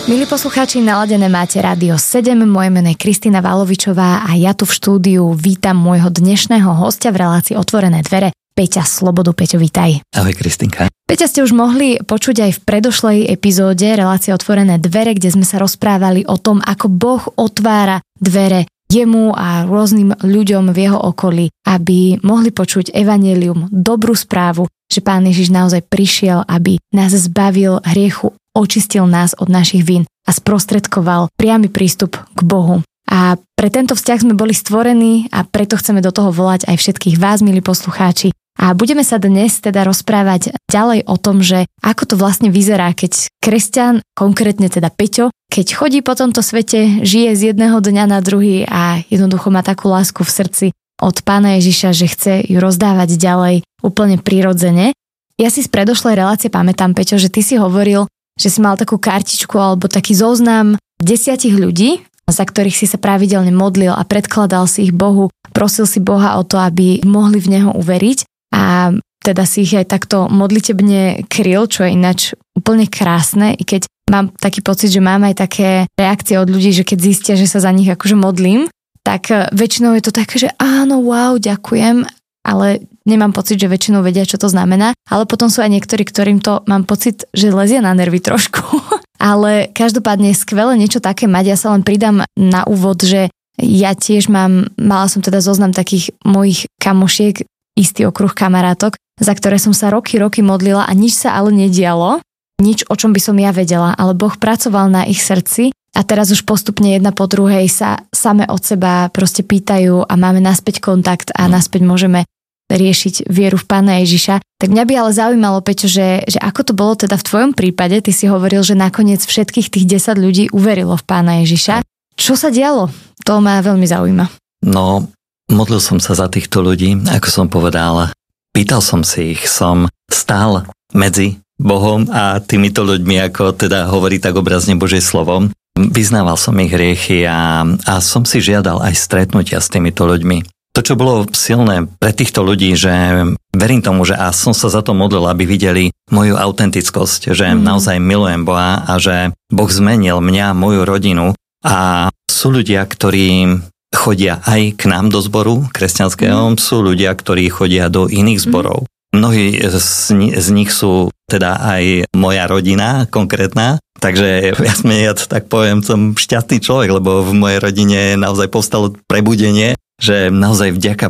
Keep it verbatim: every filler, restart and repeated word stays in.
Milí poslucháči, naladené máte Rádio sedem, moje meno je Kristína Valovičová a ja tu v štúdiu vítam môjho dnešného hostia v relácii Otvorené dvere, Peťa Slobodu. Peťo, vítaj. Ahoj, Kristínka. Peťa, ste už mohli počuť aj v predošlej epizóde relácie Otvorené dvere, kde sme sa rozprávali o tom, ako Boh otvára dvere jemu a rôznym ľuďom v jeho okolí, aby mohli počuť evanjelium, dobrú správu, že Pán Ježiš naozaj prišiel, aby nás zbavil hriechu, očistil nás od našich vín a sprostredkoval priamy prístup k Bohu. A pre tento vzťah sme boli stvorení a preto chceme do toho volať aj všetkých vás, milí poslucháči. A budeme sa dnes teda rozprávať ďalej o tom, že ako to vlastne vyzerá, keď kresťan, konkrétne teda Peťo, keď chodí po tomto svete, žije z jedného dňa na druhý a jednoducho má takú lásku v srdci od Pána Ježiša, že chce ju rozdávať ďalej úplne prirodzene. Ja si z predošlej relácie pamätám, Peťo, že ty si hovoril, že si mal takú kartičku alebo taký zoznam desiatich ľudí, za ktorých si sa pravidelne modlil a predkladal si ich Bohu, prosil si Boha o to, aby mohli v Neho uveriť a teda si ich aj takto modlitebne kryl, čo je ináč úplne krásne, i keď mám taký pocit, že mám aj také reakcie od ľudí, že keď zistia, že sa za nich akože modlím, tak väčšinou je to také, že áno, wow, ďakujem, ale nemám pocit, že väčšinou vedia, čo to znamená, ale potom sú aj niektorí, ktorým to mám pocit, že lezie na nervy trošku. Ale každopádne je skvelé niečo také mať. Ja sa len pridám na úvod, že ja tiež mám, mala som teda zoznam takých mojich kamošiek, istý okruh kamarátok, za ktoré som sa roky, roky modlila a nič sa ale nedialo, nič, o čom by som ja vedela, ale Boh pracoval na ich srdci a teraz už postupne jedna po druhej sa same od seba proste pýtajú a máme naspäť kontakt a naspäť môžeme riešiť vieru v Pána Ježiša. Tak mňa by ale zaujímalo, Peťo, že, že ako to bolo teda v tvojom prípade, ty si hovoril, že nakoniec všetkých tých desať ľudí uverilo v Pána Ježiša. Čo sa dialo? To ma veľmi zaujíma. No, modlil som sa za týchto ľudí, ako som povedal. Pýtal som si ich, som stál medzi Bohom a týmito ľuďmi, ako teda hovorí tak obrazne Božie slovom. Vyznával som ich hriechy a, a som si žiadal aj stretnutia s týmito ľuďmi. To, čo bolo silné pre týchto ľudí, že verím tomu, že a som sa za to modlil, aby videli moju autentickosť, že mm. naozaj milujem Boha a že Boh zmenil mňa, moju rodinu a sú ľudia, ktorí chodia aj k nám do zboru kresťanského, mm. sú ľudia, ktorí chodia do iných zborov. Mm. Mnohí z, z nich sú teda aj moja rodina konkrétna, takže ja smejať, tak poviem, som šťastný človek, lebo v mojej rodine naozaj povstalo prebudenie, že naozaj vďaka